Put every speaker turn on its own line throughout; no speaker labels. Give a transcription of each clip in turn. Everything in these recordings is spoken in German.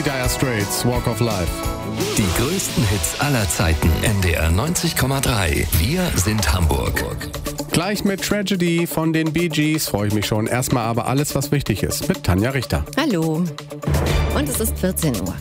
Dire Straits, Walk of Life.
Die größten Hits aller Zeiten. NDR 90,3. Wir sind Hamburg.
Gleich mit Tragedy von den Bee Gees freue ich mich schon. Erstmal aber alles, was wichtig ist, mit Tanja Richter.
Hallo. Und es ist 14 Uhr.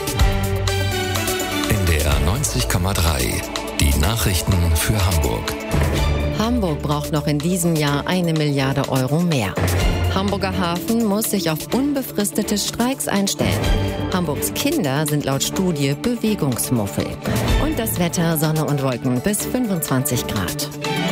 NDR 90,3. Die Nachrichten für Hamburg.
Hamburg braucht noch in diesem Jahr 1 Milliarde Euro mehr. Hamburger Hafen muss sich auf unbefristete Streiks einstellen. Hamburgs Kinder sind laut Studie Bewegungsmuffel. Und das Wetter, Sonne und Wolken bis 25 Grad.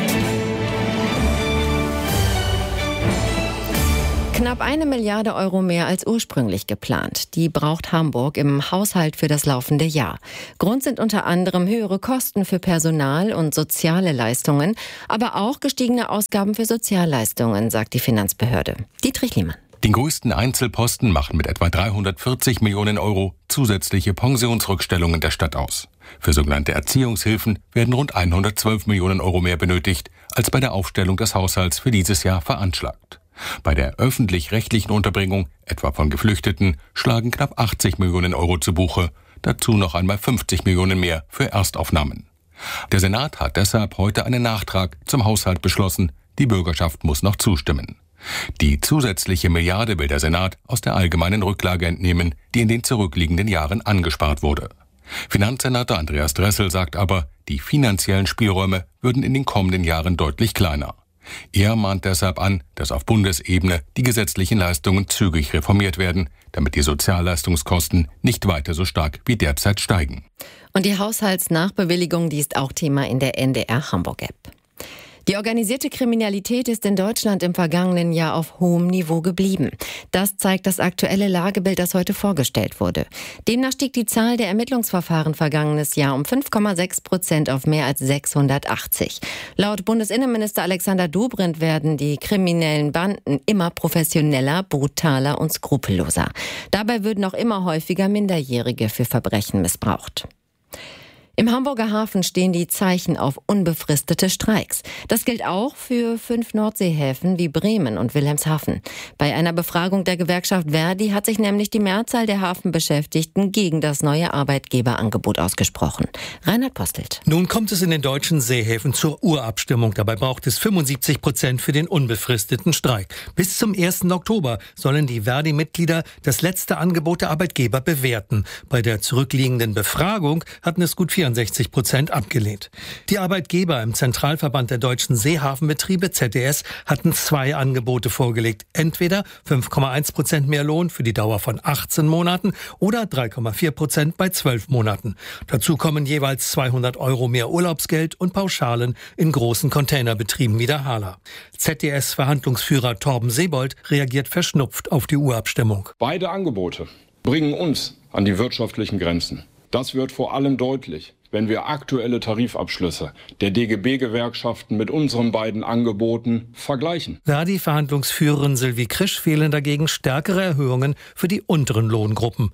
Knapp 1 Milliarde Euro mehr als ursprünglich geplant. Die braucht Hamburg im Haushalt für das laufende Jahr. Grund sind unter anderem höhere Kosten für Personal und soziale Leistungen, aber auch gestiegene Ausgaben für Sozialleistungen, sagt die Finanzbehörde. Dietrich Lehmann.
Den größten Einzelposten machen mit etwa 340 Millionen Euro zusätzliche Pensionsrückstellungen der Stadt aus. Für sogenannte Erziehungshilfen werden rund 112 Millionen Euro mehr benötigt, als bei der Aufstellung des Haushalts für dieses Jahr veranschlagt. Bei der öffentlich-rechtlichen Unterbringung, etwa von Geflüchteten, schlagen knapp 80 Millionen Euro zu Buche. Dazu noch einmal 50 Millionen mehr für Erstaufnahmen. Der Senat hat deshalb heute einen Nachtrag zum Haushalt beschlossen. Die Bürgerschaft muss noch zustimmen. Die zusätzliche Milliarde will der Senat aus der allgemeinen Rücklage entnehmen, die in den zurückliegenden Jahren angespart wurde. Finanzsenator Andreas Dressel sagt aber, die finanziellen Spielräume würden in den kommenden Jahren deutlich kleiner. Er mahnt deshalb an, dass auf Bundesebene die gesetzlichen Leistungen zügig reformiert werden, damit die Sozialleistungskosten nicht weiter so stark wie derzeit steigen.
Und die Haushaltsnachbewilligung, die ist auch Thema in der NDR Hamburg-App. Die organisierte Kriminalität ist in Deutschland im vergangenen Jahr auf hohem Niveau geblieben. Das zeigt das aktuelle Lagebild, das heute vorgestellt wurde. Demnach stieg die Zahl der Ermittlungsverfahren vergangenes Jahr um 5,6% auf mehr als 680. Laut Bundesinnenminister Alexander Dobrindt werden die kriminellen Banden immer professioneller, brutaler und skrupelloser. Dabei würden auch immer häufiger Minderjährige für Verbrechen missbraucht. Im Hamburger Hafen stehen die Zeichen auf unbefristete Streiks. Das gilt auch für 5 Nordseehäfen wie Bremen und Wilhelmshaven. Bei einer Befragung der Gewerkschaft Verdi hat sich nämlich die Mehrzahl der Hafenbeschäftigten gegen das neue Arbeitgeberangebot ausgesprochen. Reinhard Postelt.
Nun kommt es in den deutschen Seehäfen zur Urabstimmung. Dabei braucht es 75% für den unbefristeten Streik. Bis zum 1. Oktober sollen die Verdi-Mitglieder das letzte Angebot der Arbeitgeber bewerten. Bei der zurückliegenden Befragung hatten es gut 64% abgelehnt. Die Arbeitgeber im Zentralverband der deutschen Seehafenbetriebe ZDS hatten 2 Angebote vorgelegt. Entweder 5,1% mehr Lohn für die Dauer von 18 Monaten oder 3,4% bei 12 Monaten. Dazu kommen jeweils 200 Euro mehr Urlaubsgeld und Pauschalen in großen Containerbetrieben wie der Hala. ZDS-Verhandlungsführer Torben Sebold reagiert verschnupft auf die Urabstimmung.
Beide Angebote bringen uns an die wirtschaftlichen Grenzen. Das wird vor allem deutlich, wenn wir aktuelle Tarifabschlüsse der DGB-Gewerkschaften mit unseren beiden Angeboten vergleichen.
Verdi-Verhandlungsführerin Sylvie Krisch fehlen dagegen stärkere Erhöhungen für die unteren Lohngruppen.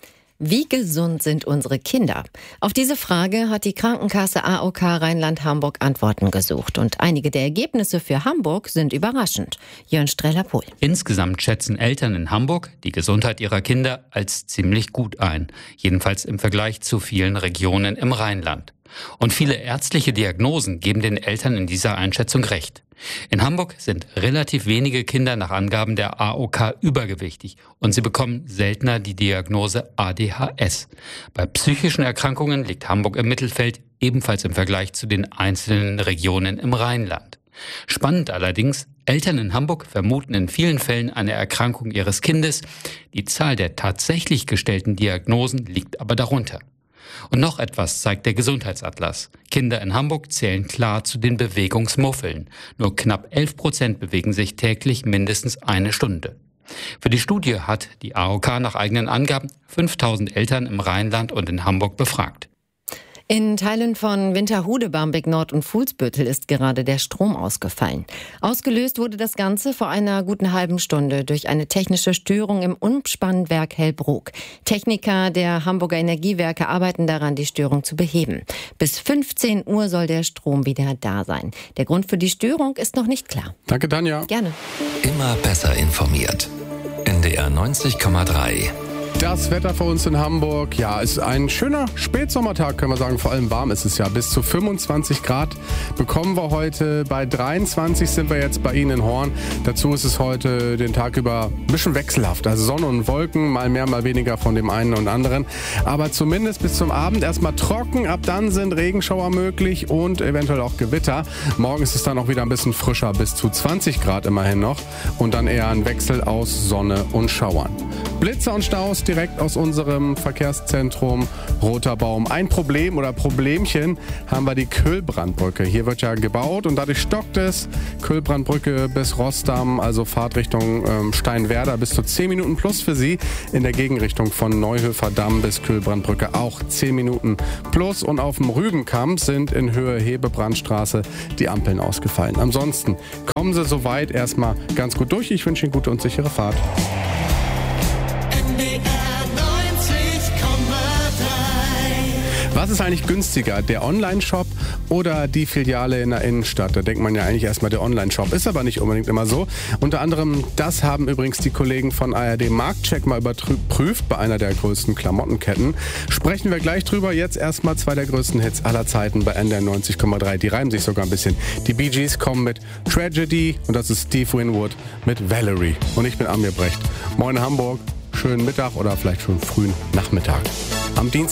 Wie gesund sind unsere Kinder? Auf diese Frage hat die Krankenkasse AOK Rheinland-Hamburg Antworten gesucht. Und einige der Ergebnisse für Hamburg sind überraschend. Jörn Streller-Pohl.
Insgesamt schätzen Eltern in Hamburg die Gesundheit ihrer Kinder als ziemlich gut ein. Jedenfalls im Vergleich zu vielen Regionen im Rheinland. Und viele ärztliche Diagnosen geben den Eltern in dieser Einschätzung recht. In Hamburg sind relativ wenige Kinder nach Angaben der AOK übergewichtig und sie bekommen seltener die Diagnose ADHS. Bei psychischen Erkrankungen liegt Hamburg im Mittelfeld, ebenfalls im Vergleich zu den einzelnen Regionen im Rheinland. Spannend allerdings, Eltern in Hamburg vermuten in vielen Fällen eine Erkrankung ihres Kindes. Die Zahl der tatsächlich gestellten Diagnosen liegt aber darunter. Und noch etwas zeigt der Gesundheitsatlas. Kinder in Hamburg zählen klar zu den Bewegungsmuffeln. Nur knapp 11% bewegen sich täglich mindestens 1 Stunde. Für die Studie hat die AOK nach eigenen Angaben 5000 Eltern im Rheinland und in Hamburg befragt.
In Teilen von Winterhude, Barmbek Nord und Fuhlsbüttel ist gerade der Strom ausgefallen. Ausgelöst wurde das Ganze vor einer guten halben Stunde durch eine technische Störung im Umspannwerk Hellbrook. Techniker der Hamburger Energiewerke arbeiten daran, die Störung zu beheben. Bis 15 Uhr soll der Strom wieder da sein. Der Grund für die Störung ist noch nicht klar.
Danke, Tanja.
Gerne.
Immer besser informiert. NDR 90,3.
Das Wetter für uns in Hamburg, ja, ist ein schöner Spätsommertag, können wir sagen. Vor allem warm ist es ja. Bis zu 25 Grad bekommen wir heute. Bei 23 sind wir jetzt bei Ihnen in Horn. Dazu ist es heute den Tag über ein bisschen wechselhaft. Also Sonne und Wolken, mal mehr, mal weniger von dem einen und anderen. Aber zumindest bis zum Abend erstmal trocken. Ab dann sind Regenschauer möglich und eventuell auch Gewitter. Morgen ist es dann auch wieder ein bisschen frischer, bis zu 20 Grad immerhin noch. Und dann eher ein Wechsel aus Sonne und Schauern. Blitzer und Staus direkt aus unserem Verkehrszentrum Roter Baum. Ein Problem oder Problemchen haben wir die Kühlbrandbrücke. Hier wird ja gebaut und dadurch stockt es. Kühlbrandbrücke bis Rossdamm, also Fahrtrichtung Steinwerder, bis zu 10 Minuten plus für Sie. In der Gegenrichtung von Neuhöfer Damm bis Kühlbrandbrücke auch 10 Minuten plus. Und auf dem Rübenkamp sind in Höhe Hebebrandstraße die Ampeln ausgefallen. Ansonsten kommen Sie soweit erstmal ganz gut durch. Ich wünsche Ihnen gute und sichere Fahrt. Was ist eigentlich günstiger, der Online-Shop oder die Filiale in der Innenstadt? Da denkt man ja eigentlich erstmal der Online-Shop, ist aber nicht unbedingt immer so. Unter anderem, das haben übrigens die Kollegen von ARD Marktcheck mal überprüft bei einer der größten Klamottenketten. Sprechen wir gleich drüber. Jetzt erstmal 2 der größten Hits aller Zeiten bei NDR 90,3. Die reimen sich sogar ein bisschen. Die Bee Gees kommen mit Tragedy und das ist Steve Winwood mit Valerie. Und ich bin Amir Brecht. Moin Hamburg, schönen Mittag oder vielleicht schon frühen Nachmittag. Am Dienstag